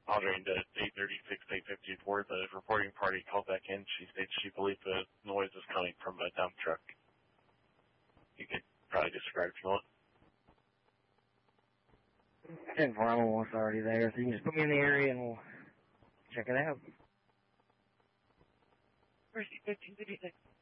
Andre into 836-854, the reporting party called back in. She states she believed the noise was coming from a dump truck. You could probably describe if you want. 10-4, I'm almost already there, so you can just put me in the area and we'll check it out. Where's 1556?